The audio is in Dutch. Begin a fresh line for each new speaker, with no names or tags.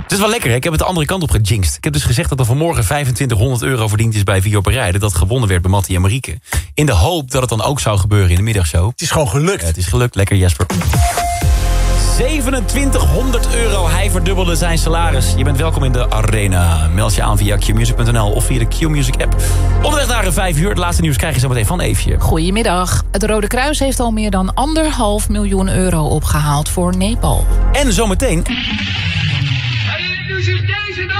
Het is wel lekker, hè? Ik heb het de andere kant op gejinxed. Ik heb dus gezegd dat er vanmorgen €2500 verdiend is bij Wie op een Rij. Dat gewonnen werd bij Mattie en Marieke. In de hoop dat het dan ook zou gebeuren in de middagshow.
Het is gewoon gelukt.
Ja, het is gelukt. Lekker, Jesper. €2700. Hij verdubbelde zijn salaris. Je bent welkom in de arena. Meld je aan via qmusic.nl of via de Qmusic app. Onderweg naar 5 uur. Het laatste nieuws krijg je zo meteen van Eefje.
Goedemiddag. Het Rode Kruis heeft al meer dan €1,5 miljoen opgehaald voor Nepal.
En zometeen...